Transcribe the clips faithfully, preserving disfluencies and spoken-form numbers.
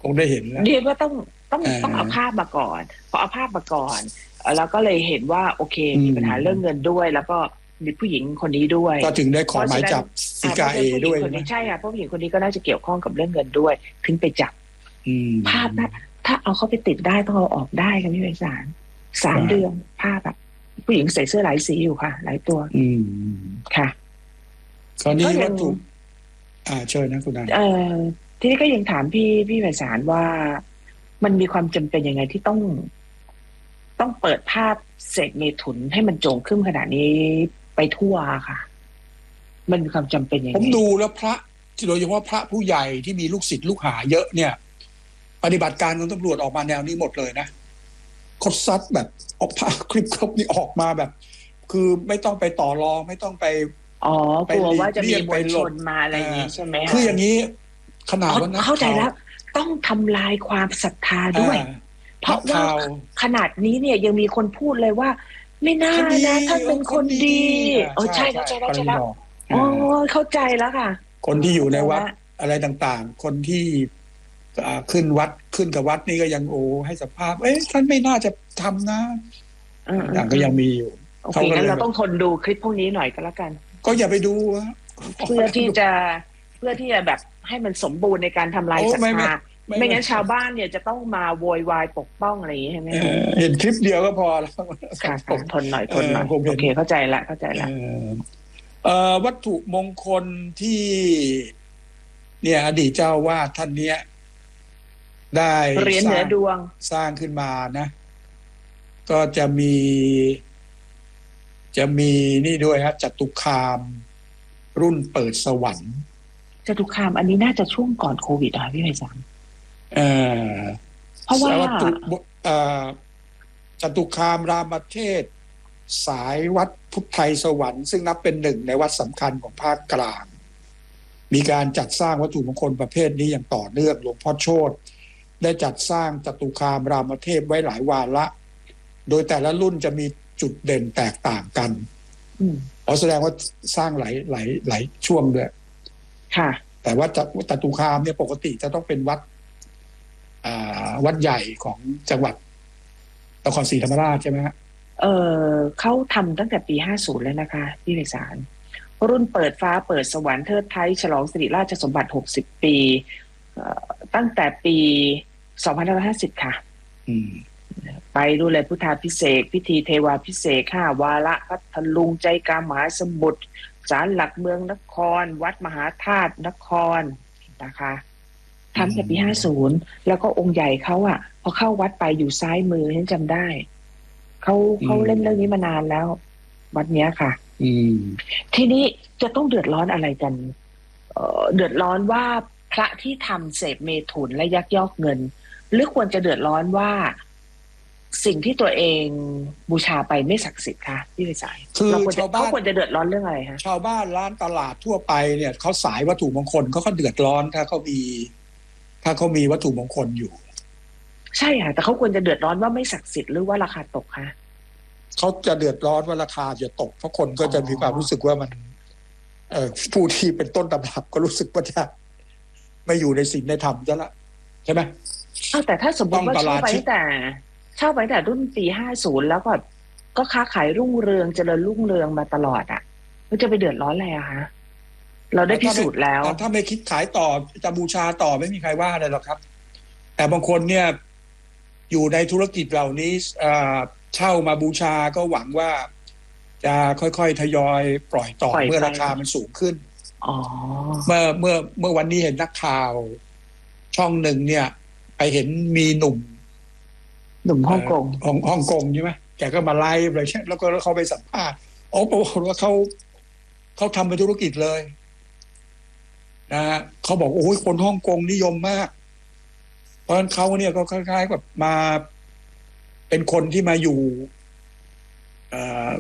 คงได้เห็นแล้วเดียว่าต้องต้องอ่ต้องเอาาภาพมาก่อนพอเอาภาพมาก่อนเอ่อแล้วก็เลยเห็นว่าโอเคอืมีปัญหาเรื่องมเงินด้วยแล้วก็มีผู้หญิงคนนี้ด้วยก็ถึงได้ขเพราะฉะนั้นอหมายจับอ่าสีกาเอเพราะฉะนั้นผู้หญิด้วยใช่ไหมงคนนี้ใช่ค่ะเพราะผู้หญิงคนนี้ก็น่าจะเกี่ยวข้องกับเรื่องเงินด้วยถึงไปจับอืภาพนะมถ้าเอาเขาไปติดได้ต้องเอาออกได้ค่ะพี่ไพศาลสามเดือนครับภาพแบบผู้หญิงใส่เสื้อหลายสีอยู่ค่ะหลายตัวอืมค่ะคราวนี้ก็ยังวัตถุอ่าเชิญนะคุณนันเอ่อทีนี้ก็ยังถามพี่พี่ไพศาลว่ามันมีความจำเป็นยังไงที่ต้อง ต้องเปิดภาพเสกเมถุนให้มันโจ่งขึ้นขนาดนี้ไปทั่วค่ะมันมีความจำเป็นยัผงไงมดูแล้วพระโดยเฉพาะพระผู้ใหญ่ที่มีลูกศิษย์ลูกหาเยอะเนี่ยปฏิบัติการของตำรวจออกมาแนวนี้หมดเลยนะเขาซัดแบบออกพระคลิปครบนี่ออกมาแบบ คือไม่ต้องไปต่อรองไม่ต้องไปอ๋อไปกลัวหลีว่าจะมีกเลี่ยงไปมวลชหลบนมาอะไรอย่างอ่านี้ใช่ไหมคือคะอย่างนี้ขนาดอ๋อว่านักเข้าใจข่าวแล้วต้องทำลายความศรัทธาอ่ด้วยาเพราะว่านักข่าวขนาดนี้เนี่ยยังมีคนพูดเลยว่าไม่น่าคนดีนะท่านเออเป็นคนคนดีดีอ่าเออใช่ใช่เข้าใช่ใจแล้วเข้าใจแล้วกรณีบอกอ๋ออ่าเข้าใจแล้วค่ะคนที่อยู่ในวัดเข้าใจแล้วอะไรต่างๆ คนที่อ่าขึ้นวัดขึ้นกับวัดนี่ก็ยังโอ้ให้สัมภาษณ์เอ๊ะท่านไม่น่าจะทำนะอืมอืมต่างๆก็อืมยังมีอยู่โอเคเขาก็เลยแบบงั้นเราต้องทนดูคลิปพวกนี้หน่อยก็แล้วกันก็อย่าไปดูฮะเพื่อที่จะเพื่อที่จะแบบให้มันสมบูรณ์ในการทำลายโอ้ศรัทธาไม่ไม่ไม่ไม่ไม่งั้นชาวบ้านเนี่ยจะต้องมาโวยวายปกป้องอะไรอย่างนี้ใช่ไหมเอ่คะอเห็นคลิปเดียวก็พอแล้วค่ะผมค่ะทนหน่อยเออทนหน่อยผมเห็นโอเคเข้าใจละเข้าใจเอละอเอ่อวัตถุมงคลที่เนี่ยอดีตเจ้าวาดท่านเนี้ยได้เหรียญเหนือสร้างดวงสร้างขึ้นมานะก็จะมี จะมีนี่ด้วยฮะจตุคามรุ่นเปิดสวรรค์จตุคามอันนี้น่าจะช่วงก่อนโควิดอ่ะพี่ไพศาลเอ่อเพราะว่าวัตถุเอ่อจตุคามรามเทศสายวัดพุทธไทยสวรรค์ซึ่งนับเป็นหนึ่งในวัดสำคัญของภาคกลางมีการจัดสร้างวัตถุมงคลประเภทนี้อย่างต่อเนื่องหลวงพ่อโชติได้จัดสร้างจตุคามรามเทพไว้หลายวาระโดยแต่ละรุ่นจะมีจุดเด่นแตกต่างกันอืมอ๋อแสดงว่าสร้างหลายหลายหลายช่วงด้วยค่ะแต่ว่าจตุคามเนี่ยปกติจะต้องเป็นวัดอ่าวัดใหญ่ของจังหวัดนครศรีธรรมราชใช่ไหมฮะเออเขาทำตั้งแต่ปีห้าสิบแล้วนะคะพี่ไพศาลรุ่นเปิดฟ้าเปิดสวรรค์เทิดไทยฉลองสิริราชสมบัติหกสิบปีเอ่อตั้งแต่ปีสองพันห้าร้อยห้าสิบค่ะอืมไปดูเลยพุทธาพิเศษกพิธีเทวาพิเศษกห้าวาระพัทลุงใจกลางมหาสมุทรศาลหลักเมืองนครวัดมหาธาตุนครนะคะทำแต่ปีห้าสิบแล้วก็องค์ใหญ่เขาอ่ะพอเข้าวัดไปอยู่ซ้ายมือฉันจำได้เขาเขาเล่นเรื่องนี้มานานแล้ววัดเนี้ยค่ะอืมทีนี้จะต้องเดือดร้อนอะไรกันเอ่อเดือดร้อนว่าพระที่ทำเสพเมถุนและยักยอกเงินหรือควรจะเดือดร้อนว่าสิ่งที่ตัวเองบูชาไปไม่ศักดิ์สิทธิ์ค่ะพี่วิสัยคือเราควรจะชาวบ้านเขาควรจะเดือดร้อนเรื่องอะไรคะชาวบ้านร้านตลาดทั่วไปเนี่ยเขาสายวัตถุมงคลเขาก็เดือดร้อนถ้าเขามีถ้าเขามีวัตถุมงคลอยู่ใช่ค่ะแต่เขาควรจะเดือดร้อนว่าไม่ศักดิ์สิทธิ์หรือว่าราคาตกคะเขาจะเดือดร้อนว่าราคาจะตกเพราะคนก็อ๋อจะมีความรู้สึกว่ามันเอ่อผู้ที่เป็นต้นตำรับก็รู้สึกว่าจะไม่อยู่ในศีลในธรรมซะละใช่ไหมอ้าวแต่ถ้าสมมต้องติว่าเช่าประราชิกไปตั้งแต่เช่าไปตั้งแต่รุ่นปีห้าสิบแล้วก็ก็ค้าขายรุ่งเรืองเจริญรุ่งเรืองมาตลอดอ่ะมันจะไปเดือดร้อนอะไรอะคะเราได้พิถ้าไม่สูจน์แล้วถ้าไม่คิดขายต่อจะบูชาต่อไม่มีใครว่าอะไรหรอกครับแต่บางคนเนี่ยอยู่ในธุรกิจเหล่านี้เอ่อเช่ามาบูชาก็หวังว่าจะค่อยๆทยอยปล่อยต่อปล่อยไปเมื่อราคามันสูงขึ้นอ๋อเมื่อเมื่อเมื่อวันนี้เห็นนักข่าวช่องหนึ่งเนี่ยไปเห็นมีหนุ่มหนุ่มฮ่องกงฮ่องฮ่องกงใช่ไหมแกก็มาไลฟ์อะไรเช่นแล้วก็เขาไปสัมภาษณ์อ๋อบอกว่าเขาเขาทำเป็นธุรกิจเลยนะฮะเขาบอกโอ้ยคนฮ่องกงนิยมมากเพราะฉะนั้นเขาเนี่ยก็คล้ายๆกับมาเป็นคนที่มาอยู่เอ่อ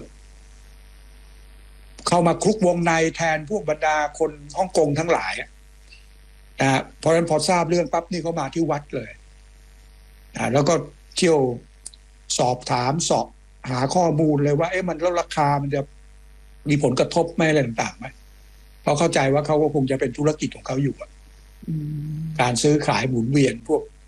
เข้ามาคลุกวงในแทนพวกบรรดาคนฮ่องกงทั้งหลายนะฮะเพราะฉะนั้นพอทราบเรื่องปั๊บนี่เขามาที่วัดเลยนะแล้วก็เที่ยวสอบถามสอบหาข้อมูลเลยว่าเอ๊ะมันแล้วราคามันจะมีผลกระทบไหมอะไรต่างๆไหมเพราะเข้าใจว่าเขาก็คงจะเป็นธุรกิจของเขาอยู่การซื้อขายหมุนเวียนพวก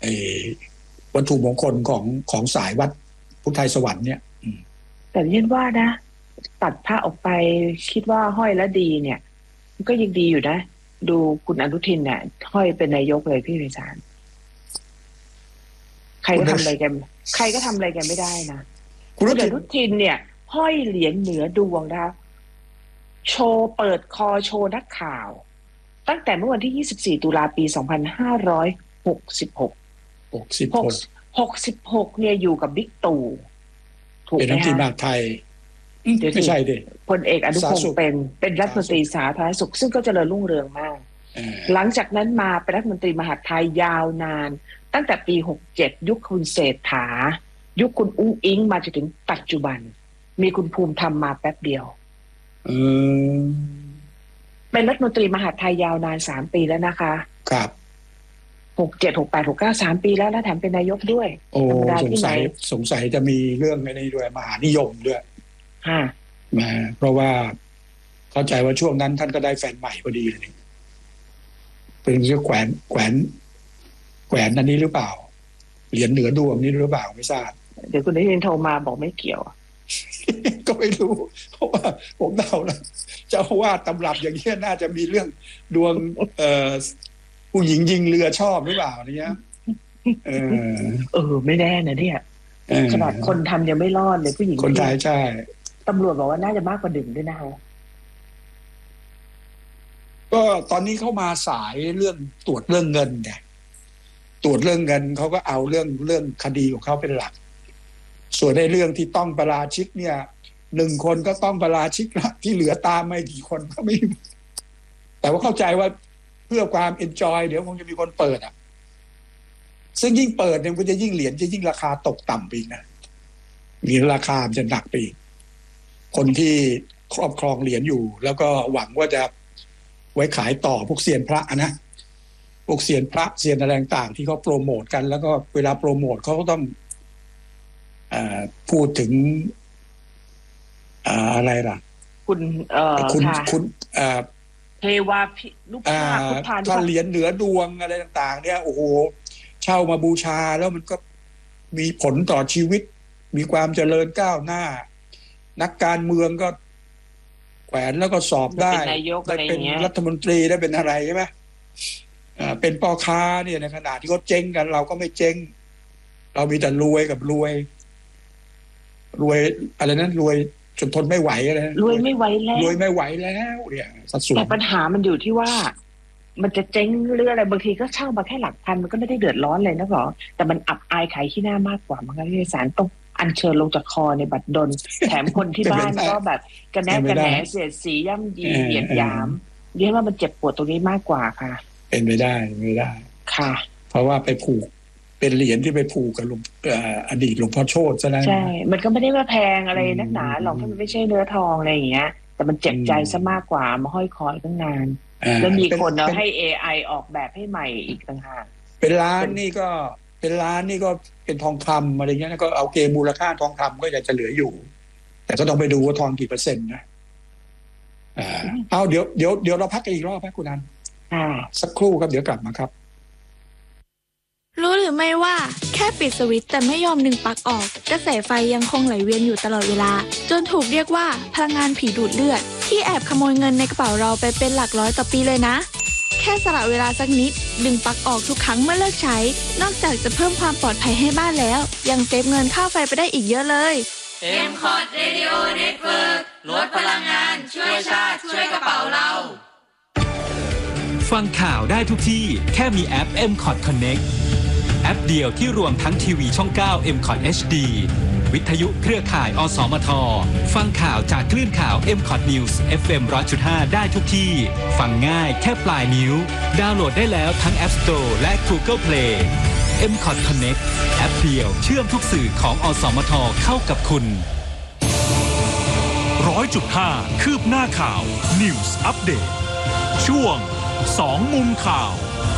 ไอ้วัตถุมงคลของของสายวัดพุทธไทยสวรรค์เนี่ยแต่เรียนว่านะตัดพระออกไปคิดว่าห้อยแล้วดีเนี่ยมันก็ยังดีอยู่นะดูคุณอนุทินเนี่ยห้อยเป็นนายกเลยพี่ไพศาลใครก็ทำอะไรกันใครก็ทำอะไรกันไม่ได้นะคุณอนุทินเนี่ยห้อยเหรียญเหนือดวงนะคะโชว์เปิดคอโชว์นักข่าวตั้งแต่เมื่อวันที่ยี่สิบสี่ตุลาปีสองพันห้าร้อยหกสิบหกหกสิบหกหกสิบหกเนี่ยอยู่กับบิ๊กตู่ถูกไหมฮะเป็นรัฐมนตรีมหาดไทยไม่ใช่ดิพลเอกอนุพงศ์เป็นเป็นรัฐมนตรีสาธารณสุขซึ่งก็เจริญรุ่งเรืองมากหลังจากนั้นมาเป็นรัฐมนตรีมหาดไทยยาวนานตั้งแต่ปีหกเจ็ดยุคคุณเศรษฐายุคคุณอุ้งอิงมาจนถึงปัจจุบันมีคุณภูมิธรรมมาแป๊บเดียวอืมเป็นรัฐมนตรีมหาดไทยยาวนานสามปีแล้วนะคะครับหกเจ็ดหกแปดหกเก้าสามปีแล้วแล้วแถมเป็นนายกด้วยโอ้สงสัยสงสัยจะมีเรื่องในนี้ด้วยมหานิยมด้วยฮะมาเพราะว่าเข้าใจว่าช่วงนั้นท่านก็ได้แฟนใหม่พอดีเลยเป็นเรื่องแขวนแขวนแขวนอันนี้หรือเปล่าเหรียญเหนือดวงนี่หรือเปล่าไม่ทราบเดี๋ยวคุณได้ยินโทรมาบอกไม่เกี่ยวก็ไม่รู้เพราะว่าผมเดาแล้วเจ้าว่าตำรับอย่างนี้น่าจะมีเรื่องดวงเอ่อผู้หญิงยิงเรือชอบหรือเปล่าเนี่ยเออเออไม่แน่นะเนี่ยขนาดคนทำยังไม่รอดเลยผู้หญิงคนไทยใช่ตำรวจบอกว่าน่าจะมากกว่าดึงด้วยนะคะก็ตอนนี้เข้ามาสายเรื่องตรวจเรื่องเงินเนี่ยตรวจเรื่องเงินเขาก็เอาเรื่องเรื่องคดีของเขาเป็นหลักส่วนในเรื่องที่ต้องประราชิกเนี่ยหนึ่งคนก็ต้องประราชิกละที่เหลือตามไม่กี่คนก็ไม่แต่ว่าเข้าใจว่าเพื่อความเอนจอยเดี๋ยวคงจะมีคนเปิดอ่ะซึ่งยิ่งเปิดเนี่ยมันจะยิ่งเหรียญจะยิ่งราคาตกต่ำไปอีกนะเหรียญราคามันจะหนักไปอีกคนที่ครอบครองเหรียญอยู่แล้วก็หวังว่าจะไว้ขายต่อพวกเซียนพระนะพวกเซียนพระเซียนอะไรต่างๆที่เขาโปรโมทกันแล้วก็เวลาโปรโมทเขาก็ต้องพูดถึงอะไรล่ะคุณเอ่อคุณคุณเทวาลูกภาพพุทธานุภาพเหรียญเหนือดวงอะไรต่างๆเนี่ยโอ้โหเช่ามาบูชาแล้วมันก็มีผลต่อชีวิตมีความเจริญก้าวหน้านักการเมืองก็แขวนแล้วก็สอบได้ได้เป็นรัฐมนตรีได้เป็นอะไรใช่ไหมเป็นพ่อค้าเนี่ยในขณะที่เขาเจ๊งกันเราก็ไม่เจ๊งเรามีแต่รวยกับรวยรวยอะไรนั้นรวยจนทนไม่ไหวอะไรรวยไม่ไหวแล้วรวยไม่ไหวแล้วเนี่ยสัดส่วนแต่ปัญหามันอยู่ที่ว่ามันจะเจ๊งเรื่องอะไรบางทีก็เช่ามาแค่หลักพันมันก็ไม่ได้เดือดร้อนเลยนะหรอแต่มันอับอายขายขี้หน้ามากกว่ามันก็ที่ศาลต้องอัญเชิญลงจากคอในบัตรดลแถมคนที่บ้านก็แบบกระแนกกระแหนเสียดสีย่ำยีเหยียดหยามเรียกว่ามันเจ็บปวดตรงนี้มากกว่าค่ะเป็นไปได้ไม่ได้ค่ะเพราะว่าไปผูกเป็นเหรียญที่ไปผูกกับหลวงอดีตหลวงพ่อโชติซะแล้วใช่มันก็ไม่ได้ว่าแพงอะไรนักหนาหรอกมันไม่ใช่เนื้อทองอะไรอย่างเงี้ยแต่มันเจ็บใจซะมากกว่ามาห้อยคอตั้งนานแล้วมีคนเอาให้ เอ ไอ ออกแบบให้ใหม่อีกต่างหากเป็นล้านนี่ก็เป็นล้านนี่ก็เป็นทองคำอะไรเงี้ยก็เอาเกณฑ์มูลค่าทองคำก็ยังจะเหลืออยู่แต่ก็ต้องไปดูว่าทองกี่เปอร์เซ็นต์นะอ่าเอาเดี๋ยวเดี๋ยวเดี๋ยวเราพักกันอีกรอบนะคุณนันอ่าสักครู่ครับเดี๋ยวกลับมาครับรู้หรือไม่ว่าแค่ปิดสวิตช์แต่ไม่ยอมดึงปลั๊กออกกระแสไฟยังคงไหลเวียนอยู่ตลอดเวลาจนถูกเรียกว่าพลังงานผีดูดเลือดที่แอบขโมยเงินในกระเป๋าเราไปเป็นหลักร้อยต่อปีเลยนะแค่สละเวลาสักนิดดึงปลั๊กออกทุกครั้งเมื่อเลิกใช้นอกจากจะเพิ่มความปลอดภัยให้บ้านแล้วยังเซฟเงินค่าไฟไปได้อีกเยอะเลยเอ็ม คอร์ด Radio Network ลดพลังงานช่วยชาติช่วยกระเป๋าเราฟังข่าวได้ทุกที่แค่มีแอป เอ็ม คอร์ด Connectแอปเดียวที่รวมทั้งทีวีช่องเก้า เอ็ม คอร์ด เอช ดี วิทยุเครือข่ายอสมทฟังข่าวจากคลื่นข่าว เอ็ม คอร์ด News เอฟ เอ็ม หนึ่งร้อยจุดห้า ได้ทุกที่ฟังง่ายแค่ปลายนิ้วดาวน์โหลดได้แล้วทั้ง App Store และ Google Play เอ็ม คอร์ด Connect แอปเดียวเชื่อมทุกสื่อของอสมทเข้ากับคุณหนึ่งร้อยจุดห้า คืบหน้าข่าว News Update ช่วงสองมุมข่าว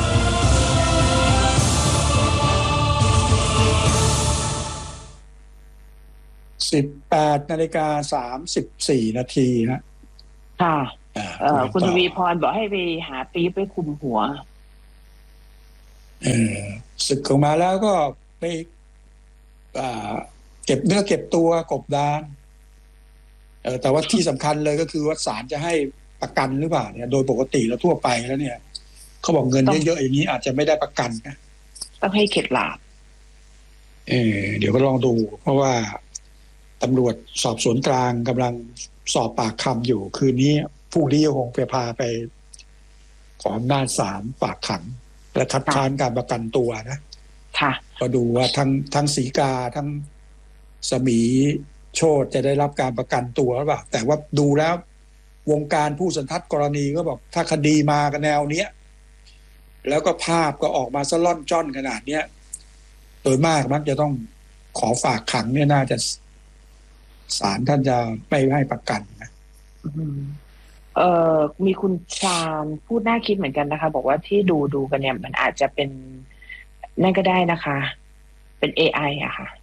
สิบแปดนาฬิกาสามสิบสี่นาทีนะค่ะคุณทวีพรบอกให้ไปหาปี๊บไปคุมหัวเออศึกออกมาแล้วก็ไปอ่าเก็บเนื้อเก็บตัวกบดานเออแต่ว่าที่สำคัญเลยก็คือว่าศาลจะให้ประกันหรือเปล่าเนี่ยโดยปกติแล้วทั่วไปแล้วเนี่ยเขาบอกเงินเยอะๆอย่างนี้อาจจะไม่ได้ประกันนะต้องให้เข็ดหลาบเออเดี๋ยวก็ลองดู เพราะว่าตำรวจสอบสวนกลางกำลังสอบปากคำอยู่คืนนี้ผู้นี้คงไปพาไปขออำนาจศาลฝากขังและคัดค้านการประกันตัวนะค่ะก็ดูว่าทั้งทั้งศรีกาทั้งสมีโชติจะได้รับการประกันตัวหรือเปล่าแต่ว่าดูแล้ววงการผู้สันทัดกรณีก็บอกถ้าคดีมากันแนวเนี้ยแล้วก็ภาพก็ออกมาซะล่อนจ้อนขนาดเนี้ยโดยมากมักจะต้องขอฝากขังเนี่ยน่าจะศาลท่านจะไม่ให้ประกันนะเอ่อมีคุณชาญพูดน่าคิดเหมือนกันนะคะบอกว่าที่ดูดูกันเนี่ยมันอาจจะเป็นนั่นก็ได้นะคะเป็น เอ ไอ อะค่ะ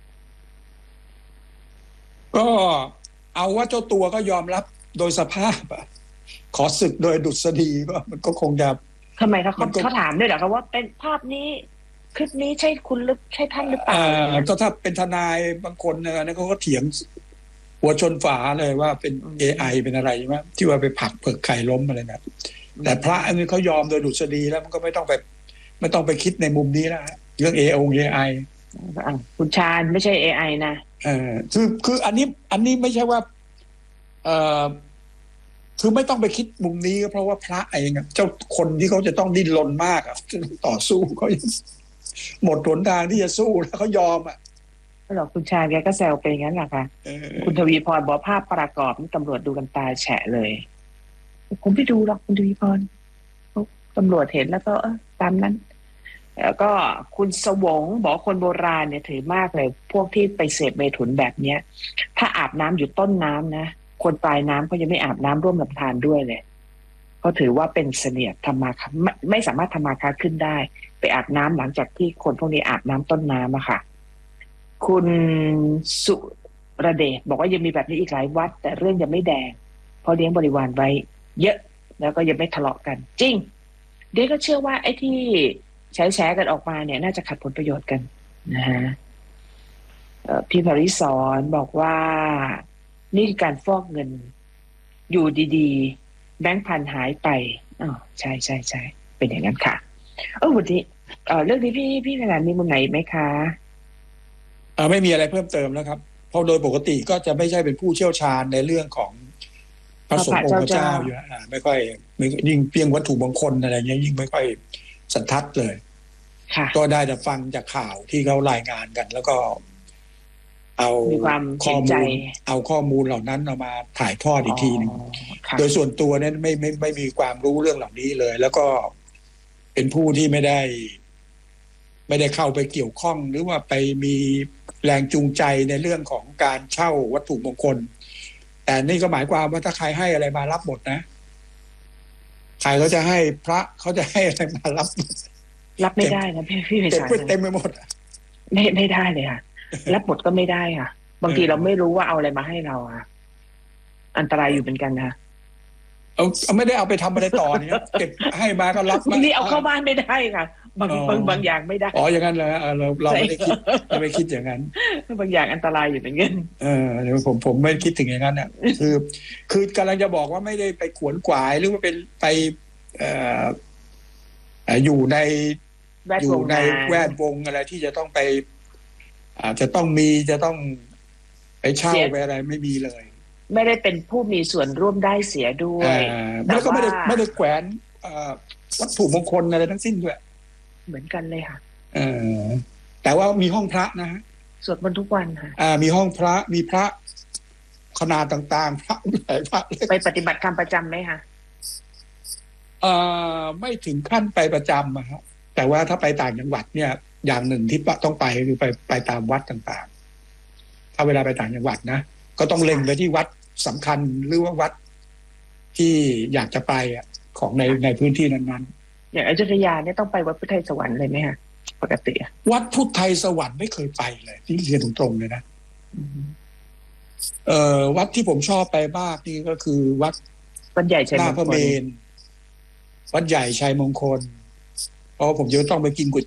ก็เอาว่าเจ้าตัวก็ยอมรับโดยสภาพอะขอศึกโดยดุษฎีก็มันก็คงจะทำไมเขาเขาถามด้วยเหรอคะว่าเป็นภาพนี้คลิปนี้ใช่คุณหรือใช่ท่านหรือเปล่าก็ถ้าเป็นทนายบางคนนะเขาก็เถียงหัวชนฝาเลยว่าเป็น เอ ไอ เป็นอะไรใช่ไหมที่ว่าไปผลักเผิกไข่ล้มอะไรนะแต่พระอันนี้เขายอมโดยดุษฎีแล้วมันก็ไม่ต้องไปไม่ต้องไปคิดในมุมนี้แล้วเรื่อง เอ ไอ เอ ไอคุณชาญไม่ใช่ เอ ไอ นะเออคือคืออันนี้อันนี้ไม่ใช่ว่าเอ่อคือไม่ต้องไปคิดมุมนี้เพราะว่าพระเองเจ้าคนที่เขาจะต้องดิ้นรนมากอ่ะต่อสู้เขาหมดหนทางที่จะสู้แล้วเขายอมอ่ะหรอคุณชาญแกก็แซวไปงั้นแหละค่ะคุณทวีพรบอกภาพประกอบนี่ตำรวจดูกันตาแฉะเลยผมไม่ดูหรอกคุณทวีพรตำรวจเห็นแล้วก็เออตามนั้นแล้วก็คุณสวงบอกคนโบราณเนี่ยถือมากเลยพวกที่ไปเสพเมถุนแบบเนี้ยถ้าอาบน้ำอยู่ต้นน้ำนะคนปลายน้ำเขายังไม่อาบน้ำร่วมลำธารด้วยเลยเขาถือว่าเป็นเสนียดธรรมาคาไม่ไม่สามารถธรรมาคาขึ้นได้ไปอาบน้ำหลังจากที่คนพวกนี้อาบน้ำต้นน้ำอะค่ะคุณสุรเดชบอกว่ายังมีแบบนี้อีกหลายวัดแต่เรื่องยังไม่แดงเพราะเลี้ยงบริวารไว้เยอะแล้วก็ยังไม่ทะเลาะกันจริงเด็กก็เชื่อว่าไอ้ที่แฉๆกันออกมาเนี่ยน่าจะขัดผลประโยชน์กันนะฮะพี่ภริศรบอกว่านี่คือการฟอกเงินอยู่ดีๆแบงค์พันหายไปอ๋อใช่ใช่ใช่เป็นอย่างนั้นค่ะเออวันนี้เออเรื่องนี้พี่พี่ขนาดมีมุมไหนไหมคะอ่าไม่มีอะไรเพิ่มเติมแล้วครับเพราะโดยปกติก็จะไม่ใช่เป็นผู้เชี่ยวชาญในเรื่องของพระสงฆ์องค์พระเจ้าอยู่อ่าไม่ค่อยยิ่งเพียงวัตถุมงคลอะไรเงี้ยยิ่งไม่ค่อยสันทัดเลยก็ได้แต่ฟังจากข่าวที่เขารายงานกันแล้วก็เอาข้อมูลเอาข้อมูลเหล่านั้นเอามาถ่ายทอดอีกทีนึงโดยส่วนตัวเนี่ยไม่ไม่ไม่มีความรู้เรื่องเหล่านี้เลยแล้วก็เป็นผู้ที่ไม่ได้ไม่ได้เข้าไปเกี่ยวข้องหรือว่าไปมีแรงจูงใจในเรื่องของการเช่าวัตถุมงคลแต่นี่ก็หมายความว่าถ้าใครให้อะไรมารับหมดนะใครเขาจะให้พระเขาจะให้อะไรมารับรับไม่ได้นะพี่พี่เต็มเต็มไปหมดไม่ไม่ได้เลยค่ะรับหมดก็ไม่ได้ค่ะบางทีเราไม่รู้ว่าเอาอะไรมาให้เราอ่ะอันตรายอยู่เหมือนกันนะเอาไม่ได้เอาไปทำอะไรต่อเนี่ยเก็บให้มาก็รับนี่เอาเข้าบ้านไม่ได้ค่ะบางบางบางอย่างไม่ได้อ๋ออย่างนั้นเลยเราเราไม่ได้คิดเราไม่คิดอย่างนั้นบางอย่างอันตรายอยู่เหมือนกันเออเดี๋ยวผมผมไม่คิดถึงอย่างนั้นเนี่ยคือคือกำลังจะบอกว่าไม่ได้ไปขวนขวายหรือว่าเป็นไปเอ่ออยู่ในอยู่ในแวดวงอะไรที่จะต้องไปอาจจะต้องมีจะต้องไปเช่าไปอะไรไม่มีเลยไม่ได้เป็นผู้มีส่วนร่วมได้เสียด้วยแล้วก็ไม่ได้ไม่ได้แขวนวัตถุมงคลอะไรทั้งสิ้นด้วยเหมือนกันเลยค่ะเออแต่ว่ามีห้องพระนะฮะสวดมนต์ทุกวันค่ะอ่ามีห้องพระมีพระขนาดต่างๆพระใหญ่พระเล็กไปปฏิบัติธรรมประจำไหมคะเอ่อไม่ถึงขั้นไปประจำอะครับแต่ว่าถ้าไปต่างจังหวัดเนี่ยอย่างหนึ่งที่ต้องไปคือไปไปตามวัดต่างๆถ้าเวลาไปต่างจังหวัดนะก็ต้องเล็งไปที่วัดสำคัญหรือว่าวัดที่อยากจะไปอ่ะของในในพื้นที่นั้นๆอย่างอยุธยาเนี่ยต้องไปวัดพุทธไทยสวรรค์เลยไหมฮะปกติวัดพุทธไทยสวรรค์ไม่เคยไปเลยที่เรียนตรงๆเลยนะเอ่อวัดที่ผมชอบไปมากนี่ก็คือวัดวัดใหญ่ชัยมงคลวัดใหญ่ชัยมงคลเพราะผมจะต้องไปกินก๋วย